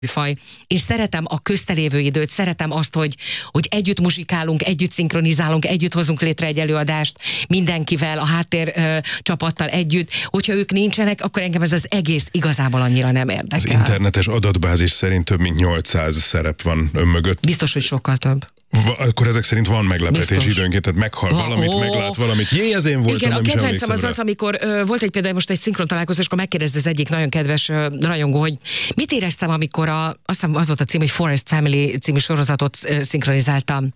faj, és szeretem a köztelévő időt, szeretem azt, hogy együtt muzsikálunk, együtt szinkronizálunk, együtt hozunk létre egy előadást mindenkivel, a háttér csapattal együtt. Hogyha ők nincsenek, akkor engem ez az egész igazából annyira nem érdekel. Az internetes adatbázis szerint több mint 800 szerep van ön mögött. Biztos, hogy sokkal több. Akkor ezek szerint van meglepetés Biztos. Időnként, tehát meghal valamit, meglát valamit. Jé, ez én voltam, igen, nem a is kedvencem emlékszem az, rá. amikor volt például most egy szinkron találkozó, és akkor megkérdezte az egyik nagyon kedves rajongó, hogy mit éreztem, amikor azt hiszem az volt a cím, hogy Forest Family című sorozatot szinkronizáltam.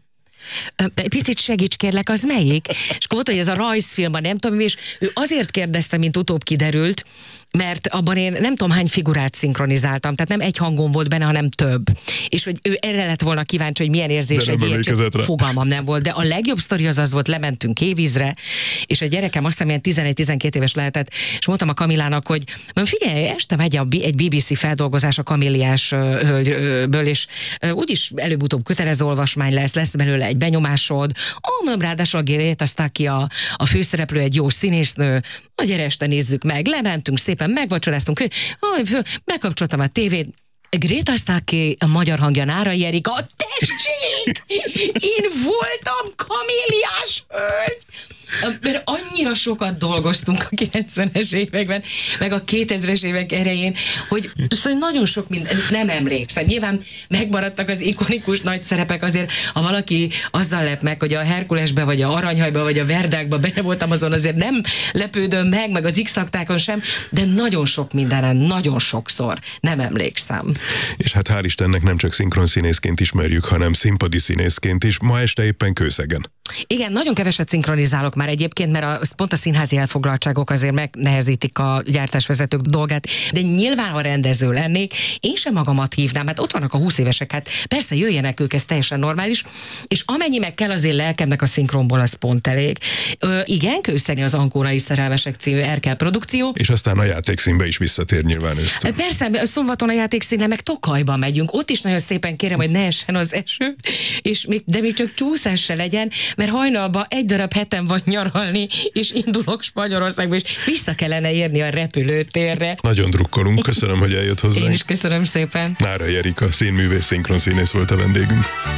Egy picit segíts kérlek, az melyik? És akkor mondta, hogy ez a rajzfilm, nem tudom, és ő azért kérdezte, mint utóbb kiderült, mert abban én nem tudom hány figurát szinkronizáltam, tehát nem egy hangon volt benne, hanem több. És hogy ő erre lett volna kíváncsi, hogy milyen érzés egy ilyen, fogalmam nem volt. De a legjobb sztori az volt, lementünk kévízre, és a gyerekem azt hiszem ilyen 11-12 éves lehetett, és mondtam a Kamilának, hogy figyelj, este megy egy BBC feldolgozás a Kamilliás hölgyből, és úgyis előbb-utóbb kötelező olvasmány lesz belőle egy benyomásod. Mondom, ráadásul a Greta Stacchi a főszereplő, egy jó színésznő. Gyere, este nézzük meg. Lementünk szépen, megvacsoráztunk, bekapcsoltam a tévét, Greta Stacchi, a magyar hangja Nárai Erika, tessék! Én voltam Kamilliás hölgy! Mert annyira sokat dolgoztunk a 90-es években, meg a 2000-es évek elején, hogy szóval nagyon sok minden, nem emlékszem. Nyilván megmaradtak az ikonikus nagy szerepek, azért ha valaki azzal lep meg, hogy a Herkulesbe, vagy a Aranyhajba, vagy a Verdákba benne voltam, azon azért nem lepődöm meg az X-aktákon sem, de nagyon sok mindenen, nagyon sokszor nem emlékszem. És hát hál' Istennek nem csak szinkronszínészként ismerjük, hanem színpadi színészként is. Ma este éppen Kőszegen. Igen, nagyon keveset szinkronizálok már egyébként, mert pont a színházi elfoglaltságok azért megnehezítik a gyártásvezetők dolgát, de nyilván, ha rendező lennék, én sem magamat hívnám, hát ott vannak a 20 évesek, hát persze jöjjenek ők, ez teljesen normális, és amennyi meg kell azért lelkemnek a szinkronból, az pont elég. Igen, Kőszegi az Ankórai Szerelmesek című Erkel produkció. És aztán a játékszínbe is visszatér nyilván ősztől. Persze, szombaton a játékszínre meg Tokajba megyünk, ott is nagyon szépen kérem, hogy ne essen az eső, de még csak csúszás se legyen, mert hajnalban egy darab heten van nyaralni, és indulok Magyarországba, és vissza kellene érni a repülőtérre. Nagyon drukkolunk, köszönöm, hogy eljött hozzánk. Én is köszönöm szépen. Nárai Erika, színművész, szinkronszínész volt a vendégünk.